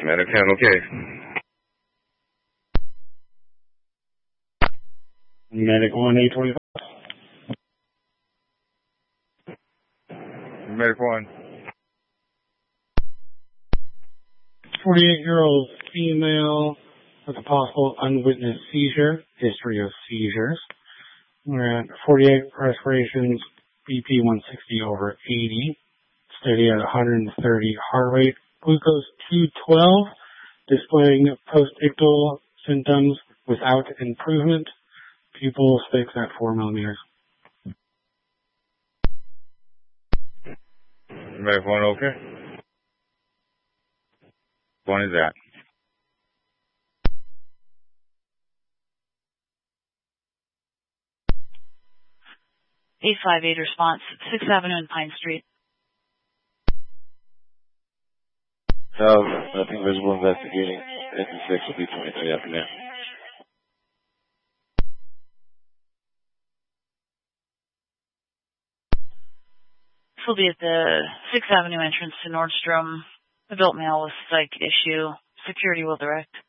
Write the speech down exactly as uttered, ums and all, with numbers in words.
Medican, okay. Medic one, eight twenty-five. Medic one. forty-eight-year-old female with a possible unwitnessed seizure, history of seizures. We're at forty-eight respirations, B P one sixty over eighty, steady at one hundred thirty heart rate, glucose two twelve, displaying post-ictal symptoms without improvement, pupil sticks at four millimeters. Medic one, okay. One is that. eight five eight response, sixth Avenue and Pine Street. Um, nothing visible investigating. Engine six will be twenty-three after now. This will be at the sixth Avenue entrance to Nordstrom. Adult male with psych issue. Security will direct.